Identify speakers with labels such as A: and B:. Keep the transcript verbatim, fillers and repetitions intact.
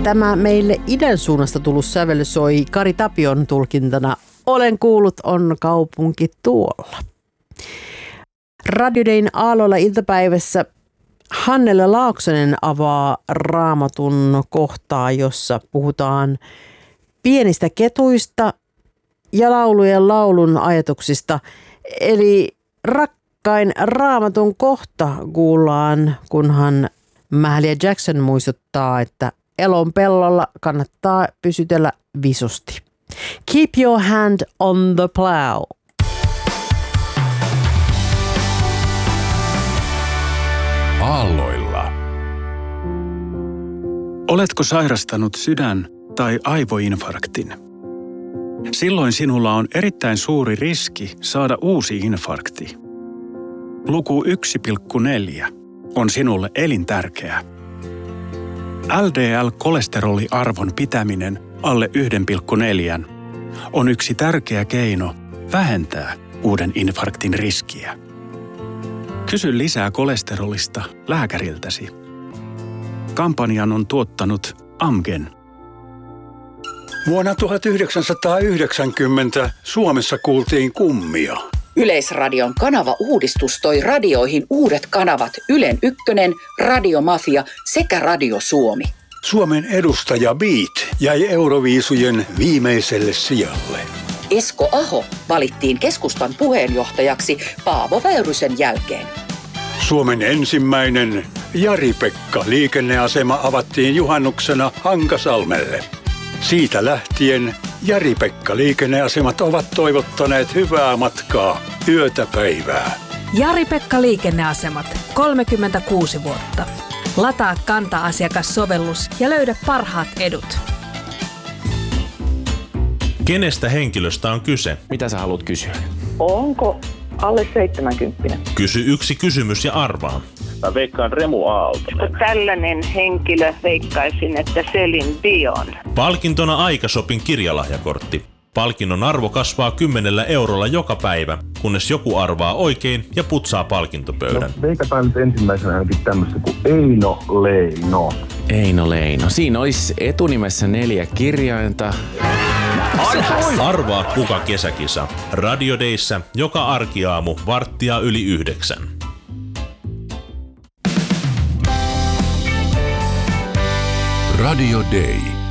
A: Tämä meille idän suunnasta tullut sävel soi Kari Tapion tulkintana Olen kuullut on kaupunki tuolla. Radio Dayn aalloilla iltapäivässä Hannele Laaksonen avaa Raamatun kohtaa, jossa puhutaan pienistä ketuista ja laulujen laulun ajatuksista. Eli rakkain Raamatun kohta kuullaan, kunhan Mahalia Jackson muistuttaa, että elon pellolla kannattaa pysytellä visusti. Keep your hand on the plow.
B: Aalloilla. Oletko sairastanut sydän- tai aivoinfarktin? Silloin sinulla on erittäin suuri riski saada uusi infarkti. Luku yksi pilkku neljä on sinulle elintärkeä. L D L-kolesteroliarvon pitäminen alle yksi pilkku neljä on yksi tärkeä keino vähentää uuden infarktin riskiä. Kysy lisää kolesterolista lääkäriltäsi. Kampanjan on tuottanut Amgen.
C: Vuonna tuhatyhdeksänsataayhdeksänkymmentä Suomessa kuultiin kummia.
D: Yleisradion kanava-uudistus toi radioihin uudet kanavat Ylen Ykkönen, Radiomafia sekä Radio Suomi.
C: Suomen edustaja Beat jäi Euroviisujen viimeiselle sijalle.
D: Esko Aho valittiin keskustan puheenjohtajaksi Paavo Väyrysen jälkeen.
C: Suomen ensimmäinen Jari-Pekka liikenneasema avattiin juhannuksena Hankasalmelle. Siitä lähtien Jari-Pekka liikenneasemat ovat toivottaneet hyvää matkaa yötä päivää.
E: Jari-Pekka liikenneasemat, kolmekymmentäkuusi vuotta. Lataa Kanta-asiakassovellus ja löydä parhaat edut.
F: Kenestä henkilöstä on kyse?
G: Mitä sä haluat kysyä?
H: Onko alle seitsemänkymmentä?
F: Kysy yksi kysymys ja arvaa.
I: Mä veikkaan Remu Aaltonen.
H: Tällainen henkilö veikkaisin, että Celine Dion.
F: Palkintona Aikasopin kirjalahjakortti. Palkinnon arvo kasvaa kymmenellä eurolla joka päivä, kunnes joku arvaa oikein ja putsaa palkintopöydän.
J: No, veikataan nyt ensimmäisenä ainakin tämmöistä kuin Eino Leino.
G: Eino Leino. Siinä olisi etunimessä neljä kirjainta.
F: Arvaa kuka kesäkisa. Radio Dayssä joka arkiaamu varttia yli yhdeksän.
B: Radio Day.